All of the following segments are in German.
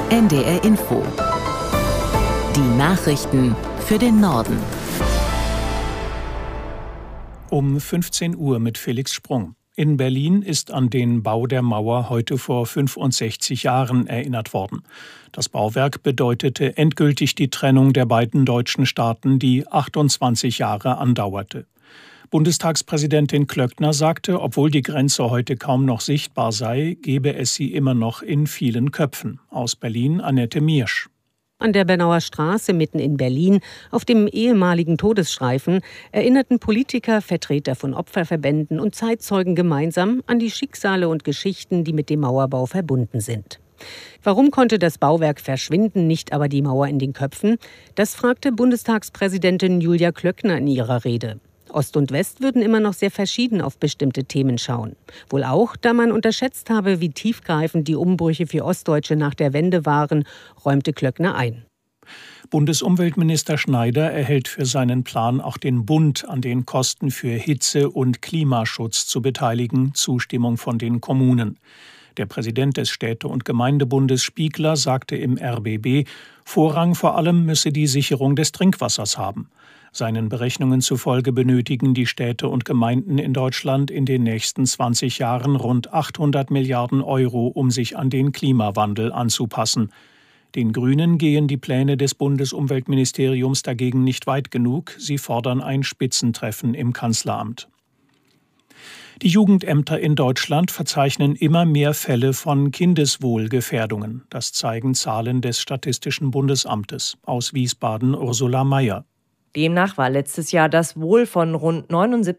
NDR Info. Die Nachrichten für den Norden. Um 15 Uhr mit Felix Sprung. In Berlin ist an den Bau der Mauer heute vor 65 Jahren erinnert worden. Das Bauwerk bedeutete endgültig die Trennung der beiden deutschen Staaten, die 28 Jahre andauerte. Bundestagspräsidentin Klöckner sagte, obwohl die Grenze heute kaum noch sichtbar sei, gebe es sie immer noch in vielen Köpfen. Aus Berlin Annette Miersch. An der Bernauer Straße mitten in Berlin, auf dem ehemaligen Todesstreifen, erinnerten Politiker, Vertreter von Opferverbänden und Zeitzeugen gemeinsam an die Schicksale und Geschichten, die mit dem Mauerbau verbunden sind. Warum konnte das Bauwerk verschwinden, nicht aber die Mauer in den Köpfen? Das fragte Bundestagspräsidentin Julia Klöckner in ihrer Rede. Ost und West würden immer noch sehr verschieden auf bestimmte Themen schauen. Wohl auch, da man unterschätzt habe, wie tiefgreifend die Umbrüche für Ostdeutsche nach der Wende waren, räumte Klöckner ein. Bundesumweltminister Schneider erhält für seinen Plan, auch den Bund an den Kosten für Hitze- und Klimaschutz zu beteiligen, Zustimmung von den Kommunen. Der Präsident des Städte- und Gemeindebundes Spiegler sagte im RBB, Vorrang vor allem müsse die Sicherung des Trinkwassers haben. Seinen Berechnungen zufolge benötigen die Städte und Gemeinden in Deutschland in den nächsten 20 Jahren rund 800 Milliarden Euro, um sich an den Klimawandel anzupassen. Den Grünen gehen die Pläne des Bundesumweltministeriums dagegen nicht weit genug. Sie fordern ein Spitzentreffen im Kanzleramt. Die Jugendämter in Deutschland verzeichnen immer mehr Fälle von Kindeswohlgefährdungen. Das zeigen Zahlen des Statistischen Bundesamtes. Aus Wiesbaden Ursula Mayer. Demnach war letztes Jahr das Wohl von rund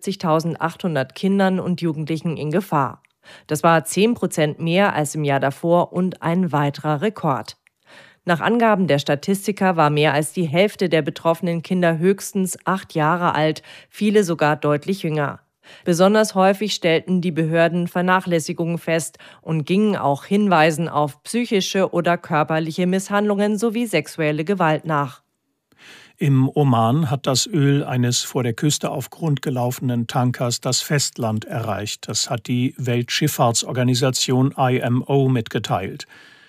79.800 Kindern und Jugendlichen in Gefahr. Das war 10% mehr als im Jahr davor und ein weiterer Rekord. Nach Angaben der Statistiker war mehr als die Hälfte der betroffenen Kinder höchstens 8 Jahre alt, viele sogar deutlich jünger. Besonders häufig stellten die Behörden Vernachlässigungen fest und gingen auch Hinweisen auf psychische oder körperliche Misshandlungen sowie sexuelle Gewalt nach. Im Oman hat das Öl eines vor der Küste auf Grund gelaufenen Tankers das Festland erreicht. Das hat die Weltschifffahrtsorganisation IMO mitgeteilt.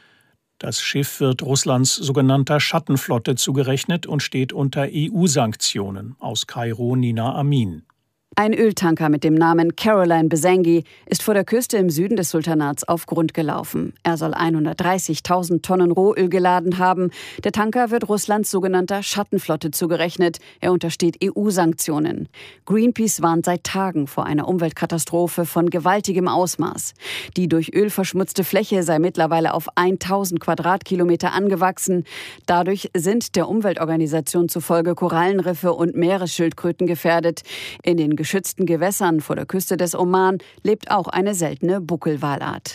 Das Schiff wird Russlands sogenannter Schattenflotte zugerechnet und steht unter EU-Sanktionen. Aus Kairo Nina Amin. Ein Öltanker mit dem Namen Caroline Besengi ist vor der Küste im Süden des Sultanats auf Grund gelaufen. Er soll 130.000 Tonnen Rohöl geladen haben. Der Tanker wird Russlands sogenannter Schattenflotte zugerechnet. Er untersteht EU-Sanktionen. Greenpeace warnt seit Tagen vor einer Umweltkatastrophe von gewaltigem Ausmaß. Die durch Öl verschmutzte Fläche sei mittlerweile auf 1.000 Quadratkilometer angewachsen. Dadurch sind der Umweltorganisation zufolge Korallenriffe und Meeresschildkröten gefährdet. In den geschützten Gewässern vor der Küste des Oman lebt auch eine seltene Buckelwalart.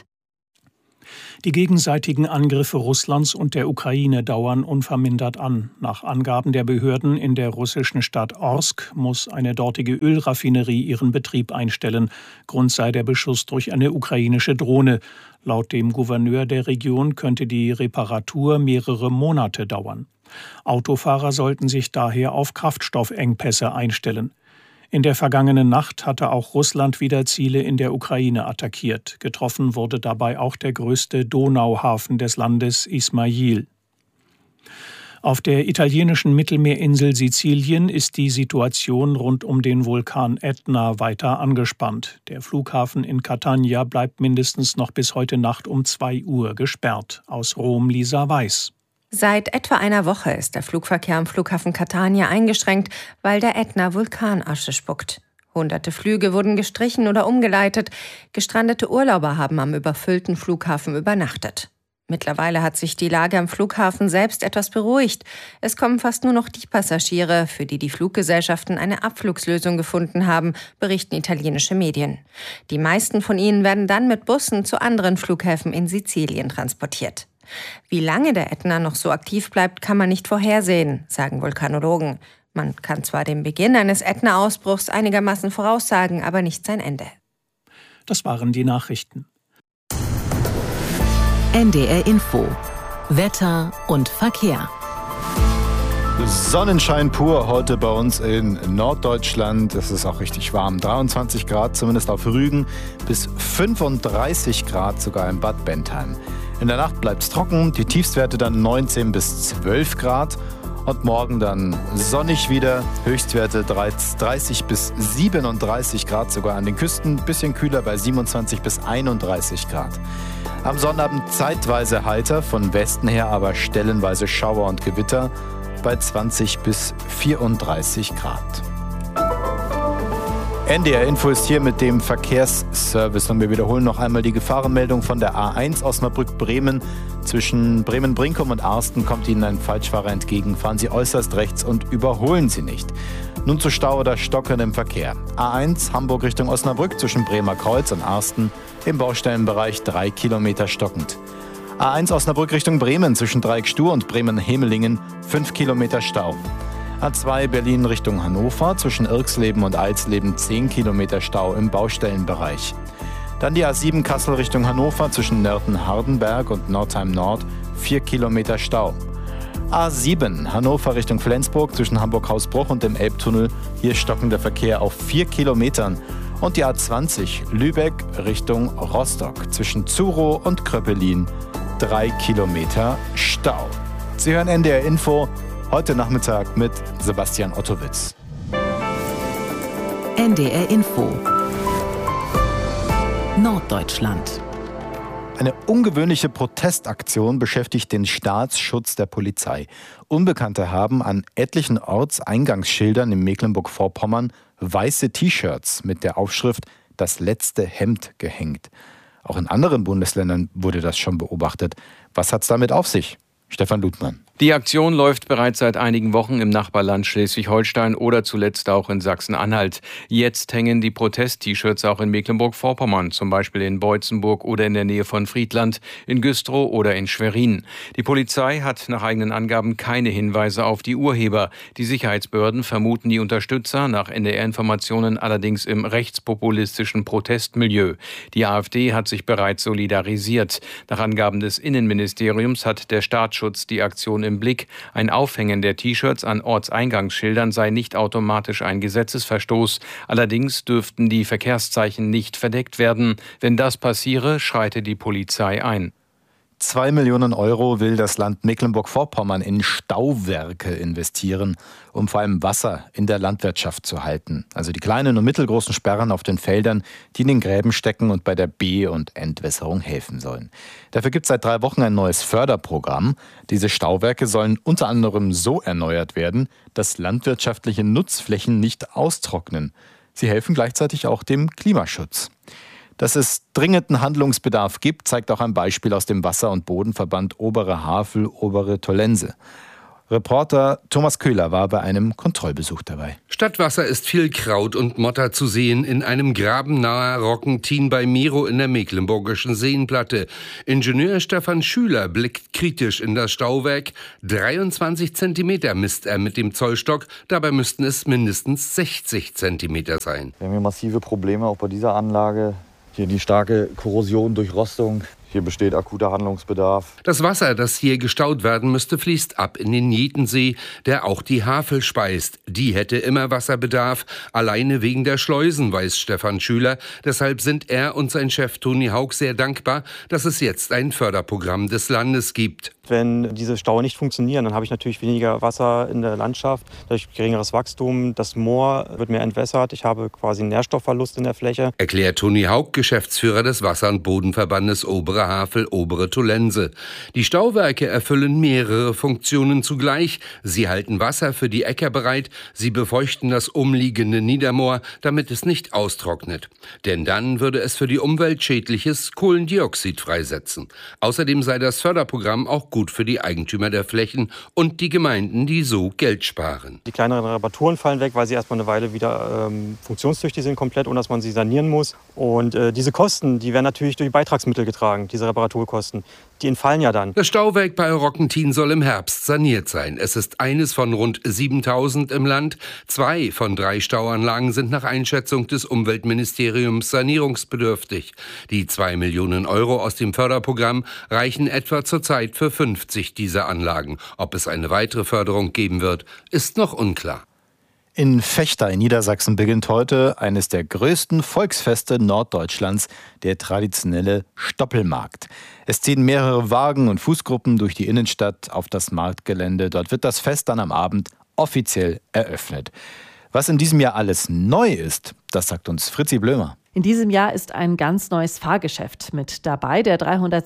Die gegenseitigen Angriffe Russlands und der Ukraine dauern unvermindert an. Nach Angaben der Behörden in der russischen Stadt Orsk muss eine dortige Ölraffinerie ihren Betrieb einstellen. Grund sei der Beschuss durch eine ukrainische Drohne. Laut dem Gouverneur der Region könnte die Reparatur mehrere Monate dauern. Autofahrer sollten sich daher auf Kraftstoffengpässe einstellen. In der vergangenen Nacht hatte auch Russland wieder Ziele in der Ukraine attackiert. Getroffen wurde dabei auch der größte Donauhafen des Landes, Ismail. Auf der italienischen Mittelmeerinsel Sizilien ist die Situation rund um den Vulkan Ätna weiter angespannt. Der Flughafen in Catania bleibt mindestens noch bis heute Nacht um 2 Uhr gesperrt. Aus Rom Lisa Weiß. Seit etwa einer Woche ist der Flugverkehr am Flughafen Catania eingeschränkt, weil der Ätna Vulkanasche spuckt. Hunderte Flüge wurden gestrichen oder umgeleitet. Gestrandete Urlauber haben am überfüllten Flughafen übernachtet. Mittlerweile hat sich die Lage am Flughafen selbst etwas beruhigt. Es kommen fast nur noch die Passagiere, für die die Fluggesellschaften eine Abflugslösung gefunden haben, berichten italienische Medien. Die meisten von ihnen werden dann mit Bussen zu anderen Flughäfen in Sizilien transportiert. Wie lange der Ätna noch so aktiv bleibt, kann man nicht vorhersehen, sagen Vulkanologen. Man kann zwar den Beginn eines Ätna-Ausbruchs einigermaßen voraussagen, aber nicht sein Ende. Das waren die Nachrichten. NDR Info. Wetter und Verkehr. Sonnenschein pur heute bei uns in Norddeutschland. Es ist auch richtig warm. 23 Grad, zumindest auf Rügen, bis 35 Grad sogar in Bad Bentheim. In der Nacht bleibt es trocken, die Tiefstwerte dann 19 bis 12 Grad. Und morgen dann sonnig wieder, Höchstwerte 30 bis 37 Grad, sogar an den Küsten, bisschen kühler bei 27 bis 31 Grad. Am Sonnabend zeitweise heiter, von Westen her aber stellenweise Schauer und Gewitter bei 20 bis 34 Grad. NDR Info ist hier mit dem Verkehrsservice und wir wiederholen noch einmal die Gefahrenmeldung von der A1 Osnabrück-Bremen. Zwischen Bremen-Brinkum und Arsten kommt Ihnen ein Falschfahrer entgegen. Fahren Sie äußerst rechts und überholen Sie nicht. Nun zu Stau oder stockendem Verkehr. A1 Hamburg Richtung Osnabrück zwischen Bremer Kreuz und Arsten im Baustellenbereich 3 Kilometer stockend. A1 Osnabrück Richtung Bremen zwischen Dreieck-Stur und Bremen-Hemelingen 5 Kilometer Stau. A2 Berlin Richtung Hannover zwischen Irxleben und Alsleben 10 Kilometer Stau im Baustellenbereich. Dann die A7 Kassel Richtung Hannover zwischen Nörten-Hardenberg und Nordheim Nord 4 Kilometer Stau. A7 Hannover Richtung Flensburg zwischen Hamburg-Hausbruch und dem Elbtunnel, hier stockender Verkehr auf 4 Kilometern. Und die A20 Lübeck Richtung Rostock zwischen Zurow und Kröppelin 3 Kilometer Stau. Sie hören NDR Info. Heute Nachmittag mit Sebastian Ottowitz. NDR Info Norddeutschland. Eine ungewöhnliche Protestaktion beschäftigt den Staatsschutz der Polizei. Unbekannte haben an etlichen Ortseingangsschildern in Mecklenburg-Vorpommern weiße T-Shirts mit der Aufschrift »Das letzte Hemd« gehängt. Auch in anderen Bundesländern wurde das schon beobachtet. Was hat's damit auf sich? Stefan Ludmann. Die Aktion läuft bereits seit einigen Wochen im Nachbarland Schleswig-Holstein oder zuletzt auch in Sachsen-Anhalt. Jetzt hängen die Protest-T-Shirts auch in Mecklenburg-Vorpommern, zum Beispiel in Beutzenburg oder in der Nähe von Friedland, in Güstrow oder in Schwerin. Die Polizei hat nach eigenen Angaben keine Hinweise auf die Urheber. Die Sicherheitsbehörden vermuten die Unterstützer, nach NDR-Informationen allerdings im rechtspopulistischen Protestmilieu. Die AfD hat sich bereits solidarisiert. Nach Angaben des Innenministeriums hat der Staatsschutz die Aktion im Blick. Ein Aufhängen der T-Shirts an Ortseingangsschildern sei nicht automatisch ein Gesetzesverstoß. Allerdings dürften die Verkehrszeichen nicht verdeckt werden. Wenn das passiere, schreite die Polizei ein. 2 Millionen Euro will das Land Mecklenburg-Vorpommern in Stauwerke investieren, um vor allem Wasser in der Landwirtschaft zu halten. Also die kleinen und mittelgroßen Sperren auf den Feldern, die in den Gräben stecken und bei der Be- und Entwässerung helfen sollen. Dafür gibt es seit 3 Wochen ein neues Förderprogramm. Diese Stauwerke sollen unter anderem so erneuert werden, dass landwirtschaftliche Nutzflächen nicht austrocknen. Sie helfen gleichzeitig auch dem Klimaschutz. Dass es dringenden Handlungsbedarf gibt, zeigt auch ein Beispiel aus dem Wasser- und Bodenverband Obere Havel, Obere Tollense. Reporter Thomas Köhler war bei einem Kontrollbesuch dabei. Statt Wasser ist viel Kraut und Motter zu sehen in einem Graben nahe Rockentin bei Miro in der mecklenburgischen Seenplatte. Ingenieur Stefan Schüler blickt kritisch in das Stauwerk. 23 Zentimeter misst er mit dem Zollstock. Dabei müssten es mindestens 60 Zentimeter sein. Wir haben hier massive Probleme auch bei dieser Anlage. Hier die starke Korrosion durch Rostung. Hier besteht akuter Handlungsbedarf. Das Wasser, das hier gestaut werden müsste, fließt ab in den Nietensee, der auch die Havel speist. Die hätte immer Wasserbedarf, alleine wegen der Schleusen, weiß Stefan Schüler. Deshalb sind er und sein Chef Toni Haug sehr dankbar, dass es jetzt ein Förderprogramm des Landes gibt. Wenn diese Staue nicht funktionieren, dann habe ich natürlich weniger Wasser in der Landschaft, dadurch geringeres Wachstum. Das Moor wird mehr entwässert. Ich habe quasi einen Nährstoffverlust in der Fläche. Erklärt Toni Haug, Geschäftsführer des Wasser- und Bodenverbandes Obere Havel, Obere Tollense. Die Stauwerke erfüllen mehrere Funktionen zugleich. Sie halten Wasser für die Äcker bereit. Sie befeuchten das umliegende Niedermoor, damit es nicht austrocknet. Denn dann würde es für die Umwelt schädliches Kohlendioxid freisetzen. Außerdem sei das Förderprogramm auch gut für die Eigentümer der Flächen und die Gemeinden, die so Geld sparen. Die kleineren Reparaturen fallen weg, weil sie erstmal eine Weile wieder funktionstüchtig sind, komplett, ohne dass man sie sanieren muss. Und diese Kosten, die werden natürlich durch Beitragsmittel getragen, diese Reparaturkosten. Die entfallen ja dann. Das Stauwerk bei Rockentin soll im Herbst saniert sein. Es ist eines von rund 7.000 im Land. 2 von 3 Stauanlagen sind nach Einschätzung des Umweltministeriums sanierungsbedürftig. Die 2 Millionen Euro aus dem Förderprogramm reichen etwa zurzeit für 50 dieser Anlagen. Ob es eine weitere Förderung geben wird, ist noch unklar. In Vechta in Niedersachsen beginnt heute eines der größten Volksfeste Norddeutschlands, der traditionelle Stoppelmarkt. Es ziehen mehrere Wagen und Fußgruppen durch die Innenstadt auf das Marktgelände. Dort wird das Fest dann am Abend offiziell eröffnet. Was in diesem Jahr alles neu ist, das sagt uns Fritzi Blömer. In diesem Jahr ist ein ganz neues Fahrgeschäft mit dabei. Der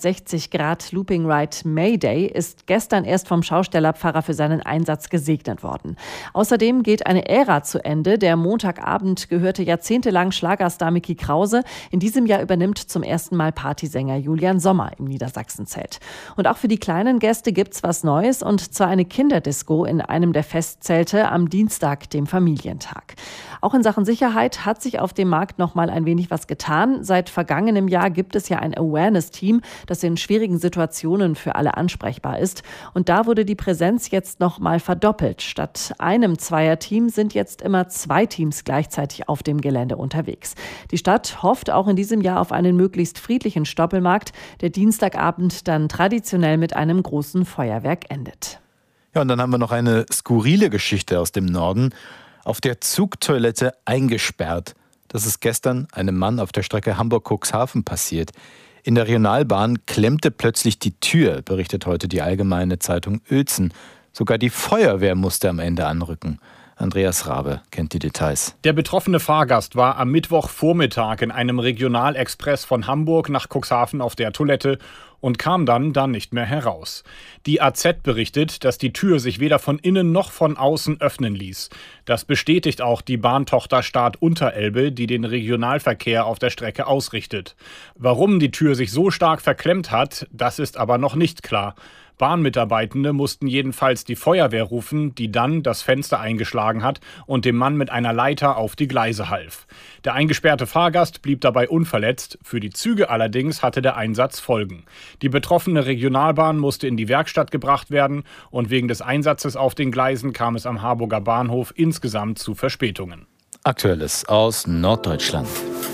360° Looping Ride Mayday ist gestern erst vom Schaustellerpfarrer für seinen Einsatz gesegnet worden. Außerdem geht eine Ära zu Ende. Der Montagabend gehörte jahrzehntelang Schlagerstar Micky Krause. In diesem Jahr übernimmt zum ersten Mal Partysänger Julian Sommer im Niedersachsenzelt. Und auch für die kleinen Gäste gibt's was Neues, und zwar eine Kinderdisco in einem der Festzelte am Dienstag, dem Familientag. Auch in Sachen Sicherheit hat sich auf dem Markt noch mal ein wenig was getan. Seit vergangenem Jahr gibt es ja ein Awareness-Team, das in schwierigen Situationen für alle ansprechbar ist. Und da wurde die Präsenz jetzt noch mal verdoppelt. Statt einem Zweierteam sind jetzt immer 2 Teams gleichzeitig auf dem Gelände unterwegs. Die Stadt hofft auch in diesem Jahr auf einen möglichst friedlichen Stoppelmarkt, der Dienstagabend dann traditionell mit einem großen Feuerwerk endet. Ja, und dann haben wir noch eine skurrile Geschichte aus dem Norden. Auf der Zugtoilette eingesperrt. Das ist gestern einem Mann auf der Strecke Hamburg-Cuxhaven passiert. In der Regionalbahn klemmte plötzlich die Tür, berichtet heute die Allgemeine Zeitung Uelzen. Sogar die Feuerwehr musste am Ende anrücken. Andreas Rabe kennt die Details. Der betroffene Fahrgast war am Mittwochvormittag in einem Regionalexpress von Hamburg nach Cuxhaven auf der Toilette und kam dann nicht mehr heraus. Die AZ berichtet, dass die Tür sich weder von innen noch von außen öffnen ließ. Das bestätigt auch die Bahntochter Start Unterelbe, die den Regionalverkehr auf der Strecke ausrichtet. Warum die Tür sich so stark verklemmt hat, das ist aber noch nicht klar. Bahnmitarbeitende mussten jedenfalls die Feuerwehr rufen, die dann das Fenster eingeschlagen hat und dem Mann mit einer Leiter auf die Gleise half. Der eingesperrte Fahrgast blieb dabei unverletzt. Für die Züge allerdings hatte der Einsatz Folgen. Die betroffene Regionalbahn musste in die Werkstatt gebracht werden und wegen des Einsatzes auf den Gleisen kam es am Harburger Bahnhof insgesamt zu Verspätungen. Aktuelles aus Norddeutschland.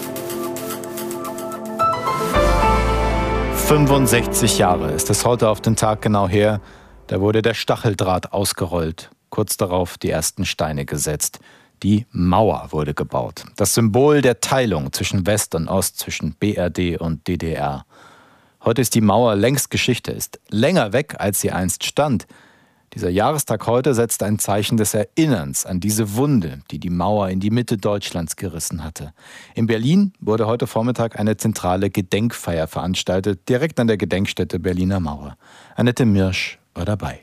65 Jahre ist es heute auf den Tag genau her. Da wurde der Stacheldraht ausgerollt. Kurz darauf die ersten Steine gesetzt. Die Mauer wurde gebaut. Das Symbol der Teilung zwischen West und Ost, zwischen BRD und DDR. Heute ist die Mauer längst Geschichte, ist länger weg, als sie einst stand. Dieser Jahrestag heute setzt ein Zeichen des Erinnerns an diese Wunde, die die Mauer in die Mitte Deutschlands gerissen hatte. In Berlin wurde heute Vormittag eine zentrale Gedenkfeier veranstaltet, direkt an der Gedenkstätte Berliner Mauer. Annette Mirsch war dabei.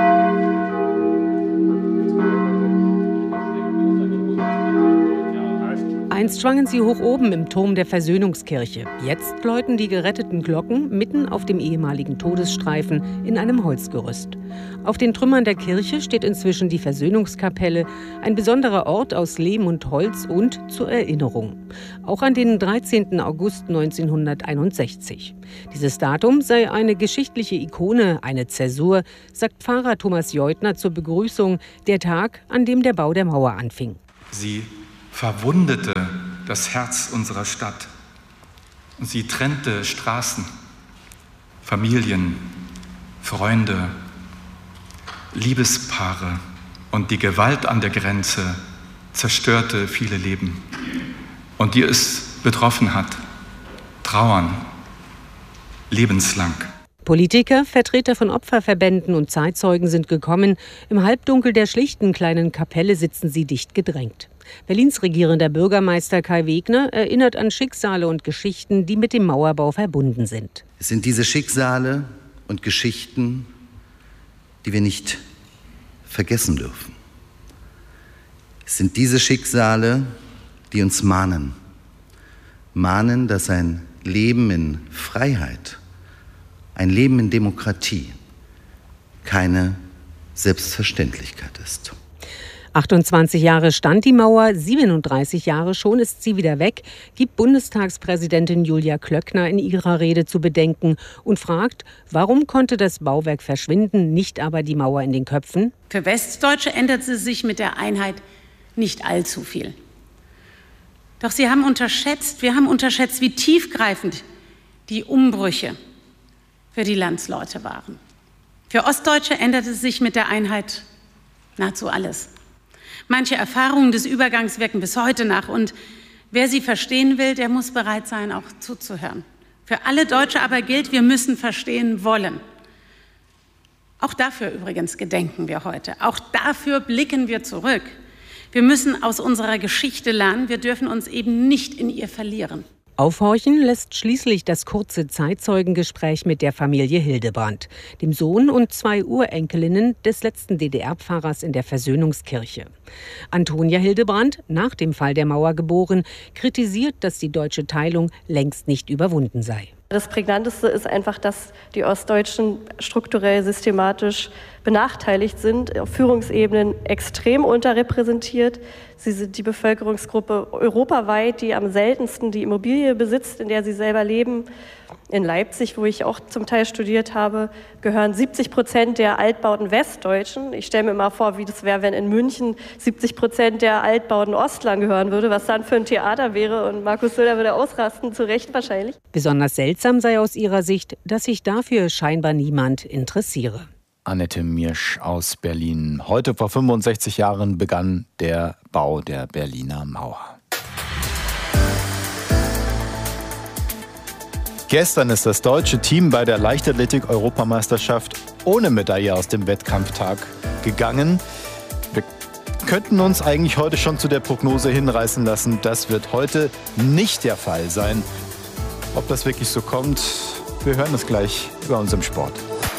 Einst schwangen sie hoch oben im Turm der Versöhnungskirche. Jetzt läuten die geretteten Glocken mitten auf dem ehemaligen Todesstreifen in einem Holzgerüst. Auf den Trümmern der Kirche steht inzwischen die Versöhnungskapelle, ein besonderer Ort aus Lehm und Holz und zur Erinnerung. Auch an den 13. August 1961. Dieses Datum sei eine geschichtliche Ikone, eine Zäsur, sagt Pfarrer Thomas Jeutner zur Begrüßung, der Tag, an dem der Bau der Mauer anfing. Sie verwundete das Herz unserer Stadt. Und sie trennte Straßen, Familien, Freunde, Liebespaare, und die Gewalt an der Grenze zerstörte viele Leben. Und die es betroffen hat, trauern lebenslang. Politiker, Vertreter von Opferverbänden und Zeitzeugen sind gekommen. Im Halbdunkel der schlichten kleinen Kapelle sitzen sie dicht gedrängt. Berlins regierender Bürgermeister Kai Wegner erinnert an Schicksale und Geschichten, die mit dem Mauerbau verbunden sind. Es sind diese Schicksale und Geschichten, die wir nicht vergessen dürfen. Es sind diese Schicksale, die uns mahnen. Mahnen, dass ein Leben in Freiheit, ein Leben in Demokratie keine Selbstverständlichkeit ist. 28 Jahre stand die Mauer, 37 Jahre schon ist sie wieder weg, gibt Bundestagspräsidentin Julia Klöckner in ihrer Rede zu bedenken und fragt, warum konnte das Bauwerk verschwinden, nicht aber die Mauer in den Köpfen? Für Westdeutsche änderte sich mit der Einheit nicht allzu viel. Doch wir haben unterschätzt, wie tiefgreifend die Umbrüche für die Landsleute waren. Für Ostdeutsche änderte sich mit der Einheit nahezu alles. Manche Erfahrungen des Übergangs wirken bis heute nach. Und wer sie verstehen will, der muss bereit sein, auch zuzuhören. Für alle Deutsche aber gilt, wir müssen verstehen wollen. Auch dafür übrigens gedenken wir heute. Auch dafür blicken wir zurück. Wir müssen aus unserer Geschichte lernen. Wir dürfen uns eben nicht in ihr verlieren. Aufhorchen lässt schließlich das kurze Zeitzeugengespräch mit der Familie Hildebrand, dem Sohn und 2 Urenkelinnen des letzten DDR-Pfarrers in der Versöhnungskirche. Antonia Hildebrand, nach dem Fall der Mauer geboren, kritisiert, dass die deutsche Teilung längst nicht überwunden sei. Das Prägnanteste ist einfach, dass die Ostdeutschen strukturell systematisch benachteiligt sind, auf Führungsebenen extrem unterrepräsentiert. Sie sind die Bevölkerungsgruppe europaweit, die am seltensten die Immobilie besitzt, in der sie selber leben. In Leipzig, wo ich auch zum Teil studiert habe, gehören 70% der Altbauten Westdeutschen. Ich stelle mir mal vor, wie das wäre, wenn in München 70% der Altbauten Ostlern gehören würde, was dann für ein Theater wäre. Und Markus Söder würde ausrasten, zu Recht wahrscheinlich. Besonders seltsam sei aus ihrer Sicht, dass sich dafür scheinbar niemand interessiere. Annette Miersch aus Berlin. Heute vor 65 Jahren begann der Bau der Berliner Mauer. Gestern ist das deutsche Team bei der Leichtathletik-Europameisterschaft ohne Medaille aus dem Wettkampftag gegangen. Wir könnten uns eigentlich heute schon zu der Prognose hinreißen lassen, das wird heute nicht der Fall sein. Ob das wirklich so kommt, wir hören es gleich über unserem Sport.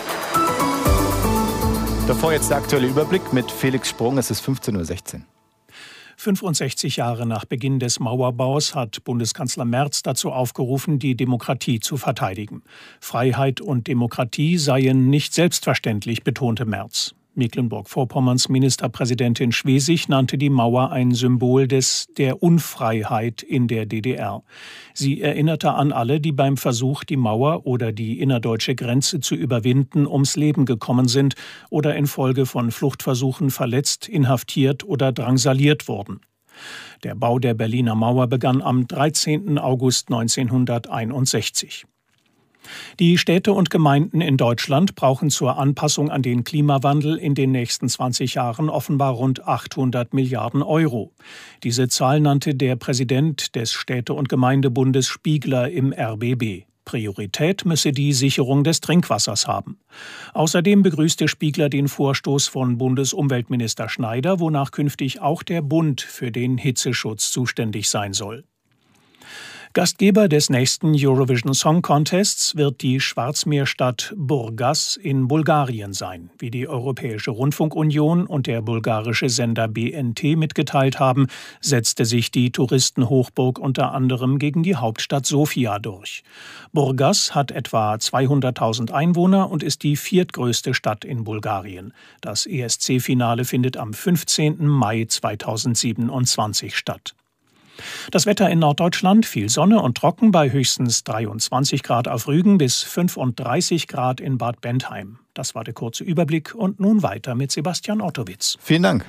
Davor jetzt der aktuelle Überblick mit Felix Sprung. Es ist 15:16 Uhr. 65 Jahre nach Beginn des Mauerbaus hat Bundeskanzler Merz dazu aufgerufen, die Demokratie zu verteidigen. Freiheit und Demokratie seien nicht selbstverständlich, betonte Merz. Mecklenburg-Vorpommerns Ministerpräsidentin Schwesig nannte die Mauer ein Symbol der Unfreiheit in der DDR. Sie erinnerte an alle, die beim Versuch, die Mauer oder die innerdeutsche Grenze zu überwinden, ums Leben gekommen sind oder infolge von Fluchtversuchen verletzt, inhaftiert oder drangsaliert wurden. Der Bau der Berliner Mauer begann am 13. August 1961. Die Städte und Gemeinden in Deutschland brauchen zur Anpassung an den Klimawandel in den nächsten 20 Jahren offenbar rund 800 Milliarden Euro. Diese Zahl nannte der Präsident des Städte- und Gemeindebundes Spiegler im RBB. Priorität müsse die Sicherung des Trinkwassers haben. Außerdem begrüßte Spiegler den Vorstoß von Bundesumweltminister Schneider, wonach künftig auch der Bund für den Hitzeschutz zuständig sein soll. Gastgeber des nächsten Eurovision Song Contests wird die Schwarzmeerstadt Burgas in Bulgarien sein. Wie die Europäische Rundfunkunion und der bulgarische Sender BNT mitgeteilt haben, setzte sich die Touristenhochburg unter anderem gegen die Hauptstadt Sofia durch. Burgas hat etwa 200.000 Einwohner und ist die 4. größte Stadt in Bulgarien. Das ESC-Finale findet am 15. Mai 2027 statt. Das Wetter in Norddeutschland: viel Sonne und trocken bei höchstens 23 Grad auf Rügen bis 35 Grad in Bad Bentheim. Das war der kurze Überblick und nun weiter mit Sebastian Ottowitz. Vielen Dank.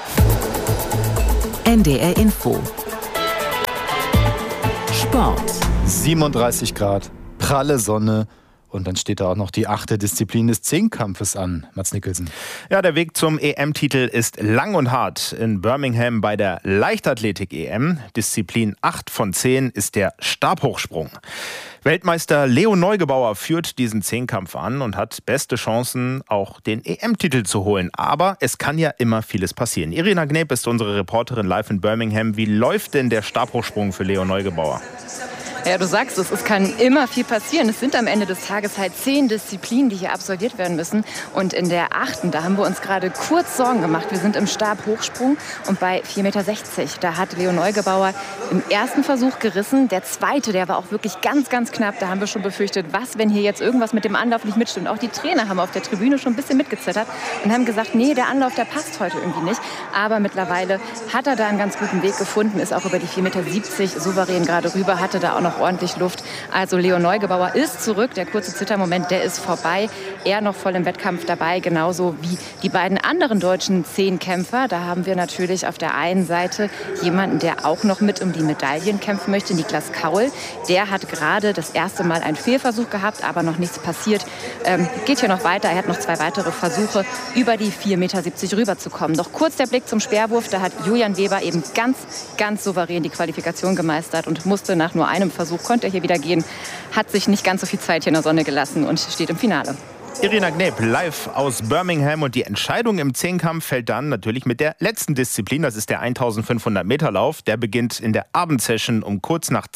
NDR Info. Sport. 37 Grad, pralle Sonne. Und dann steht da auch noch die 8. Disziplin des Zehnkampfes an. Mats Nicholson. Ja, der Weg zum EM-Titel ist lang und hart. In Birmingham bei der Leichtathletik-EM. Disziplin 8 von 10 ist der Stabhochsprung. Weltmeister Leo Neugebauer führt diesen Zehnkampf an und hat beste Chancen, auch den EM-Titel zu holen. Aber es kann ja immer vieles passieren. Irina Gneb ist unsere Reporterin live in Birmingham. Wie läuft denn der Stabhochsprung für Leo Neugebauer? Ja, du sagst es kann immer viel passieren. Es sind am Ende des Tages halt 10 Disziplinen, die hier absolviert werden müssen. Und in der 8., da haben wir uns gerade kurz Sorgen gemacht. Wir sind im Stabhochsprung und bei 4,60 Meter. Da hat Leo Neugebauer im ersten Versuch gerissen. Der zweite, der war auch wirklich ganz, ganz knapp. Da haben wir schon befürchtet, was, wenn hier jetzt irgendwas mit dem Anlauf nicht mitstimmt. Auch die Trainer haben auf der Tribüne schon ein bisschen mitgezittert und haben gesagt, nee, der Anlauf, der passt heute irgendwie nicht. Aber mittlerweile hat er da einen ganz guten Weg gefunden, ist auch über die 4,70 Meter souverän gerade rüber, hatte da auch noch ordentlich Luft. Also Leo Neugebauer ist zurück. Der kurze Zittermoment, der ist vorbei. er noch voll im Wettkampf dabei, genauso wie die beiden anderen deutschen Zehnkämpfer. Da haben wir natürlich auf der einen Seite jemanden, der auch noch mit um die Medaillen kämpfen möchte, Niklas Kaul. Der hat gerade das erste Mal einen Fehlversuch gehabt, aber noch nichts passiert. Geht hier noch weiter. Er hat noch 2 weitere Versuche, über die 4,70 Meter rüberzukommen. Noch kurz der Blick zum Speerwurf. Da hat Julian Weber eben ganz souverän die Qualifikation gemeistert und musste nach nur einem Versuch, konnte er hier wieder gehen, hat sich nicht ganz so viel Zeit hier in der Sonne gelassen und steht im Finale. Irina Gneb live aus Birmingham und die Entscheidung im Zehnkampf fällt dann natürlich mit der letzten Disziplin, das ist der 1500 Meter Lauf. Der beginnt in der Abendsession um kurz nach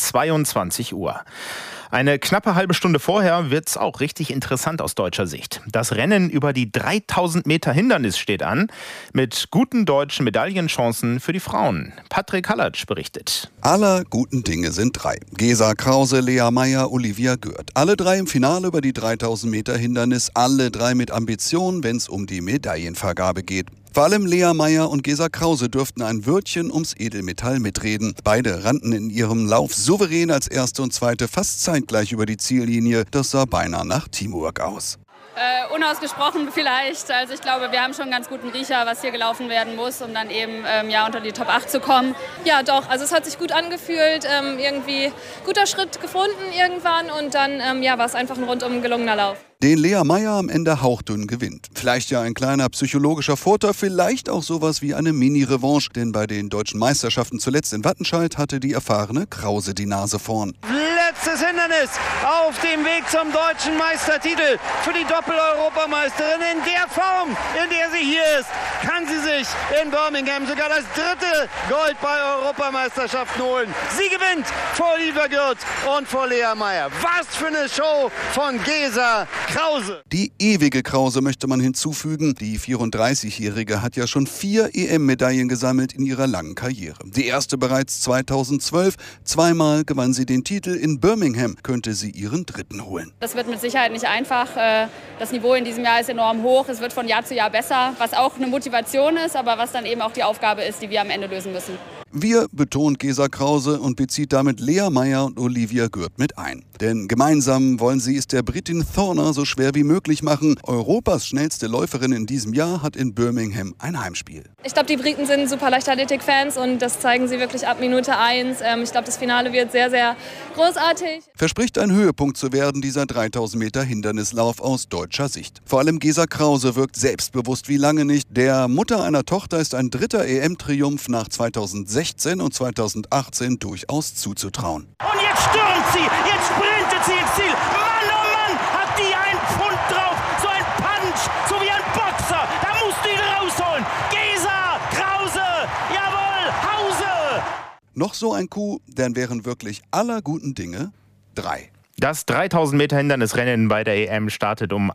22 Uhr. Eine knappe halbe Stunde vorher wird's auch richtig interessant aus deutscher Sicht. Das Rennen über die 3000 Meter Hindernis steht an, mit guten deutschen Medaillenchancen für die Frauen. Patrick Hallatsch berichtet. Aller guten Dinge sind 3. Gesa Krause, Lea Meyer, Olivia Gürt. Alle 3 im Finale über die 3000 Meter Hindernis. Alle 3 mit Ambition, wenn es um die Medaillenvergabe geht. Vor allem Lea Meyer und Gesa Krause dürften ein Wörtchen ums Edelmetall mitreden. Beide rannten in ihrem Lauf souverän als Erste und Zweite fast zeitgleich über die Ziellinie. Das sah beinahe nach Teamwork aus. Unausgesprochen vielleicht. Also ich glaube, wir haben schon einen ganz guten Riecher, was hier gelaufen werden muss, um dann eben unter die Top 8 zu kommen. Ja, doch. Also es hat sich gut angefühlt. Irgendwie guter Schritt gefunden irgendwann. Und dann war es einfach ein rundum gelungener Lauf. Den Lea Meyer am Ende hauchdünn gewinnt. Vielleicht ja ein kleiner psychologischer Vorteil, vielleicht auch sowas wie eine Mini-Revanche. Denn bei den deutschen Meisterschaften zuletzt in Wattenscheid hatte die erfahrene Krause die Nase vorn. Letztes Hindernis auf dem Weg zum deutschen Meistertitel für die Doppel-Europameisterin. In der Form, in der sie hier ist, kann sie sich in Birmingham sogar das 3. Gold bei Europameisterschaften holen. Sie gewinnt vor Olivia Gürt und vor Lea Meyer. Was für eine Show von Gesa Krause. Die ewige Krause möchte man hinzufügen. Die 34-Jährige hat ja schon 4 EM-Medaillen gesammelt in ihrer langen Karriere. Die erste bereits 2012. 2-mal gewann sie den Titel. In Birmingham könnte sie ihren 3. holen. Das wird mit Sicherheit nicht einfach. Das Niveau in diesem Jahr ist enorm hoch. Es wird von Jahr zu Jahr besser, was auch eine Motivation ist, aber was dann eben auch die Aufgabe ist, die wir am Ende lösen müssen. Wir, betont Gesa Krause und bezieht damit Lea Meyer und Olivia Gürt mit ein. Denn gemeinsam wollen sie es der Britin Thorner so schwer wie möglich machen. Europas schnellste Läuferin in diesem Jahr hat in Birmingham ein Heimspiel. Ich glaube, die Briten sind super Leichtathletik-Fans und das zeigen sie wirklich ab Minute 1. Ich glaube, das Finale wird sehr, sehr großartig. Verspricht ein Höhepunkt zu werden, dieser 3000 Meter Hindernislauf aus deutscher Sicht. Vor allem Gesa Krause wirkt selbstbewusst wie lange nicht. Der Mutter einer Tochter ist ein 3. EM-Triumph nach 2016 und 2018 durchaus zuzutrauen. Und jetzt stürmt sie, jetzt sprintet sie ins Ziel. Mann, oh Mann, hat die ein Pfund drauf. So ein Punch, so wie ein Boxer. Da musst du ihn rausholen. Gesa Krause, jawohl, Hause. Noch so ein Coup, dann wären wirklich aller guten Dinge 3. Das 3000 Meter Hindernisrennen bei der EM startet um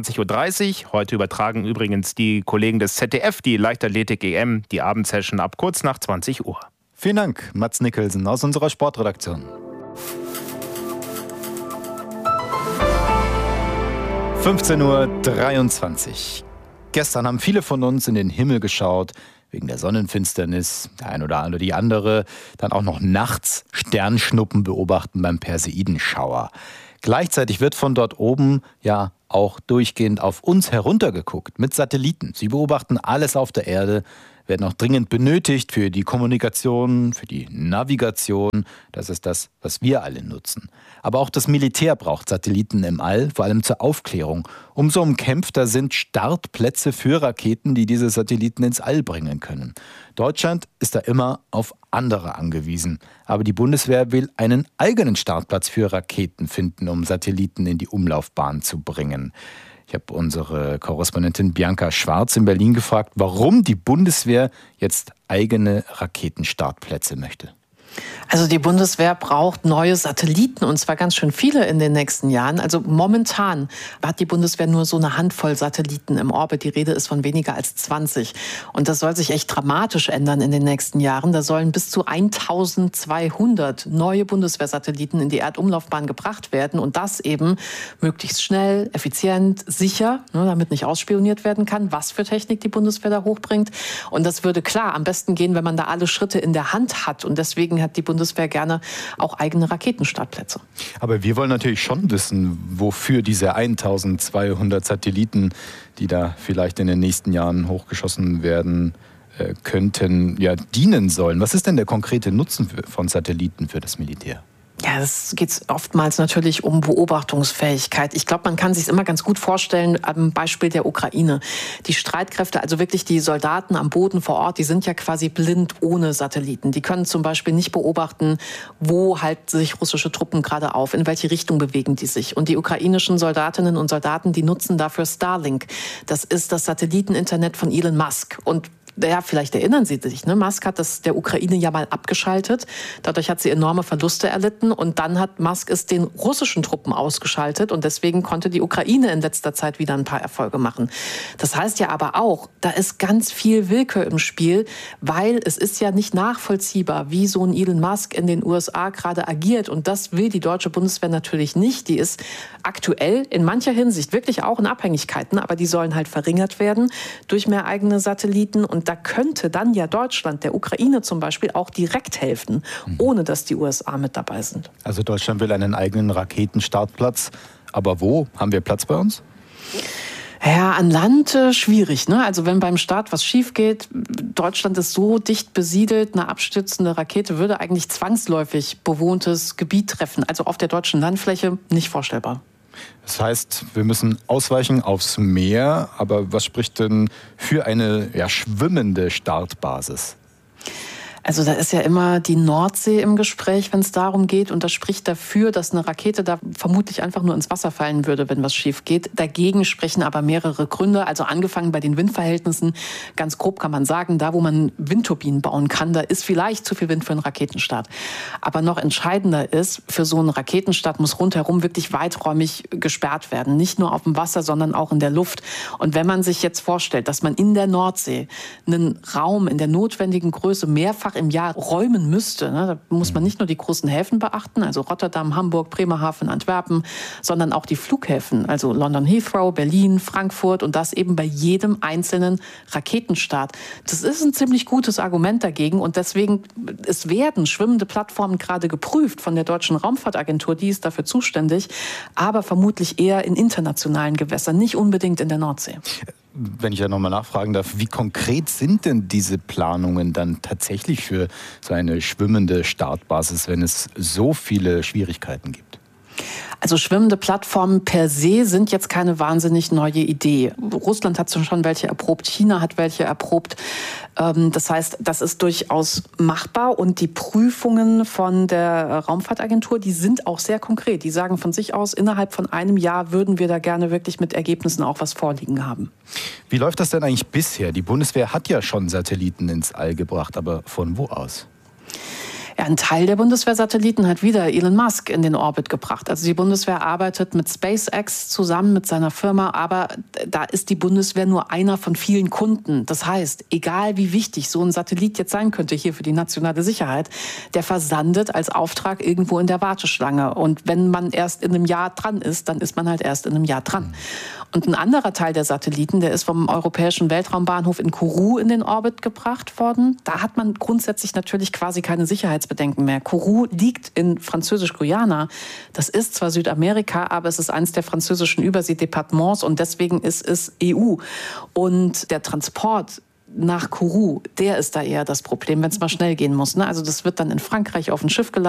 21.30 Uhr. Heute übertragen übrigens die Kollegen des ZDF die Leichtathletik-EM, die Abendsession ab kurz nach 20 Uhr. Vielen Dank, Mats Nicholson aus unserer Sportredaktion. 15:23 Uhr. Gestern haben viele von uns in den Himmel geschaut, wegen der Sonnenfinsternis, der ein oder die andere, dann auch noch nachts Sternschnuppen beobachten beim Perseidenschauer. Gleichzeitig wird von dort oben ja auch durchgehend auf uns heruntergeguckt mit Satelliten. Sie beobachten alles auf der Erde, werden auch dringend benötigt für die Kommunikation, für die Navigation. Das ist das, was wir alle nutzen. Aber auch das Militär braucht Satelliten im All, vor allem zur Aufklärung. Umso umkämpfter sind Startplätze für Raketen, die diese Satelliten ins All bringen können. Deutschland ist da immer auf andere angewiesen. Aber die Bundeswehr will einen eigenen Startplatz für Raketen finden, um Satelliten in die Umlaufbahn zu bringen. Ich habe unsere Korrespondentin Bianca Schwarz in Berlin gefragt, warum die Bundeswehr jetzt eigene Raketenstartplätze möchte. Also die Bundeswehr braucht neue Satelliten, und zwar ganz schön viele in den nächsten Jahren. Also momentan hat die Bundeswehr nur so eine Handvoll Satelliten im Orbit. Die Rede ist von weniger als 20. Und das soll sich echt dramatisch ändern in den nächsten Jahren. Da sollen bis zu 1200 neue Bundeswehrsatelliten in die Erdumlaufbahn gebracht werden. Und das eben möglichst schnell, effizient, sicher, damit nicht ausspioniert werden kann, was für Technik die Bundeswehr da hochbringt. Und das würde klar am besten gehen, wenn man da alle Schritte in der Hand hat. Und deswegen deswegen hat die Bundeswehr gerne auch eigene Raketenstartplätze. Aber wir wollen natürlich schon wissen, wofür diese 1200 Satelliten, die da vielleicht in den nächsten Jahren hochgeschossen werden könnten, dienen sollen. Was ist denn der konkrete Nutzen von Satelliten für das Militär? Ja, es geht oftmals natürlich um Beobachtungsfähigkeit. Ich glaube, man kann sich immer ganz gut vorstellen am Beispiel der Ukraine. Die Streitkräfte, also wirklich die Soldaten am Boden vor Ort, die sind ja quasi blind ohne Satelliten. Die können zum Beispiel nicht beobachten, wo halten sich russische Truppen gerade auf, in welche Richtung bewegen die sich. Und die ukrainischen Soldatinnen und Soldaten, die nutzen dafür Starlink. Das ist das Satelliteninternet von Elon Musk. Und vielleicht erinnern Sie sich, Musk hat das der Ukraine ja mal abgeschaltet. Dadurch hat sie enorme Verluste erlitten und dann hat Musk es den russischen Truppen ausgeschaltet und deswegen konnte die Ukraine in letzter Zeit wieder ein paar Erfolge machen. Das heißt ja aber auch, da ist ganz viel Willkür im Spiel, weil es ist ja nicht nachvollziehbar, wie so ein Elon Musk in den USA gerade agiert und das will die deutsche Bundeswehr natürlich nicht. Die ist aktuell in mancher Hinsicht wirklich auch in Abhängigkeiten, aber die sollen halt verringert werden durch mehr eigene Satelliten und da könnte dann ja Deutschland, der Ukraine zum Beispiel, auch direkt helfen, ohne dass die USA mit dabei sind. Also Deutschland will einen eigenen Raketenstartplatz. Aber wo? Haben wir Platz bei uns? Ja, an Land schwierig. Also wenn beim Start was schief geht, Deutschland ist so dicht besiedelt, eine abstürzende Rakete würde eigentlich zwangsläufig bewohntes Gebiet treffen. Also auf der deutschen Landfläche nicht vorstellbar. Das heißt, wir müssen ausweichen aufs Meer. Aber was spricht denn für eine schwimmende Startbasis? Also da ist ja immer die Nordsee im Gespräch, wenn es darum geht. Und das spricht dafür, dass eine Rakete da vermutlich einfach nur ins Wasser fallen würde, wenn was schief geht. Dagegen sprechen aber mehrere Gründe. Also angefangen bei den Windverhältnissen. Ganz grob kann man sagen, da wo man Windturbinen bauen kann, da ist vielleicht zu viel Wind für einen Raketenstart. Aber noch entscheidender ist, für so einen Raketenstart muss rundherum wirklich weiträumig gesperrt werden. Nicht nur auf dem Wasser, sondern auch in der Luft. Und wenn man sich jetzt vorstellt, dass man in der Nordsee einen Raum in der notwendigen Größe mehrfach im Jahr räumen müsste. Da muss man nicht nur die großen Häfen beachten, also Rotterdam, Hamburg, Bremerhaven, Antwerpen, sondern auch die Flughäfen, also London Heathrow, Berlin, Frankfurt und das eben bei jedem einzelnen Raketenstart. Das ist ein ziemlich gutes Argument dagegen und deswegen, es werden schwimmende Plattformen gerade geprüft von der Deutschen Raumfahrtagentur, die ist dafür zuständig, aber vermutlich eher in internationalen Gewässern, nicht unbedingt in der Nordsee. Wenn ich ja nochmal nachfragen darf, wie konkret sind denn diese Planungen dann tatsächlich für so eine schwimmende Startbasis, wenn es so viele Schwierigkeiten gibt? Also schwimmende Plattformen per se sind jetzt keine wahnsinnig neue Idee. Russland hat schon welche erprobt, China hat welche erprobt. Das heißt, das ist durchaus machbar und die Prüfungen von der Raumfahrtagentur, die sind auch sehr konkret. Die sagen von sich aus, innerhalb von einem Jahr würden wir da gerne wirklich mit Ergebnissen auch was vorliegen haben. Wie läuft das denn eigentlich bisher? Die Bundeswehr hat ja schon Satelliten ins All gebracht, aber von wo aus? Ja, ein Teil der Bundeswehr-Satelliten hat wieder Elon Musk in den Orbit gebracht. Also die Bundeswehr arbeitet mit SpaceX zusammen mit seiner Firma, aber da ist die Bundeswehr nur einer von vielen Kunden. Das heißt, egal wie wichtig so ein Satellit jetzt sein könnte hier für die nationale Sicherheit, der versandet als Auftrag irgendwo in der Warteschlange. Und wenn man erst in einem Jahr dran ist, dann ist man halt erst in einem Jahr dran. Und ein anderer Teil der Satelliten, der ist vom Europäischen Weltraumbahnhof in Kourou in den Orbit gebracht worden. Da hat man grundsätzlich natürlich quasi keine Sicherheitsbedenken mehr. Kourou liegt in Französisch-Guyana. Das ist zwar Südamerika, aber es ist eines der französischen Überseedepartements und deswegen ist es EU. Und der Transport nach Kourou, der ist da eher das Problem, wenn es mal schnell gehen muss. Also das wird dann in Frankreich auf ein Schiff geladen.